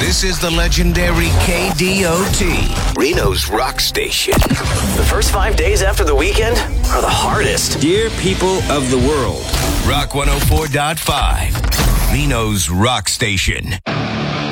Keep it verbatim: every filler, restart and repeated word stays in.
This is the legendary K D O T, Reno's rock station. The first five days after the weekend are the hardest. Dear people of the world. Rock one oh four point five, Reno's rock station.